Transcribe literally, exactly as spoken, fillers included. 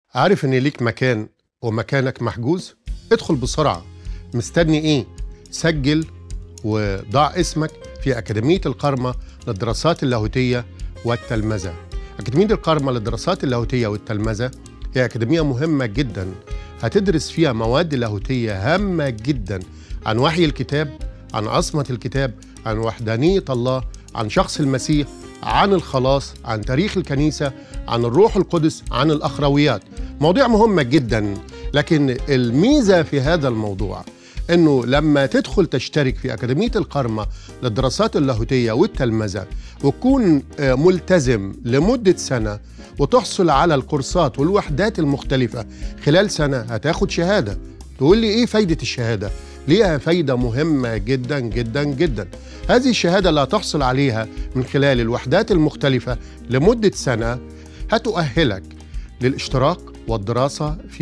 عارف إن ليك مكان ومكانك محجوز؟ ادخل بسرعة، مستني إيه؟ سجل وضع اسمك في أكاديمية القرمة للدراسات اللاهوتية والتلمذة. أكاديمية القرمة للدراسات اللاهوتية والتلمذة هي أكاديمية مهمة جدا، هتدرس فيها مواد لاهوتية هامة جدا عن وحي الكتاب، عن عصمة الكتاب، عن وحدانية الله، عن شخص المسيح، عن الخلاص، عن تاريخ الكنيسة، عن الروح القدس، عن الأخرويات. مواضيع مهمة جدا، لكن الميزة في هذا الموضوع أنه لما تدخل تشترك في أكاديمية القرمة للدراسات اللاهوتية والتلمذة وتكون ملتزم لمدة سنة وتحصل على الكورسات والوحدات المختلفة خلال سنة، هتاخد شهادة. تقول لي إيه فايدة الشهادة؟ ليها فايدة مهمة جدا جدا جدا. هذه الشهادة اللي هتحصل عليها من خلال الوحدات المختلفة لمدة سنة هتؤهلك للاشتراك والدراسة في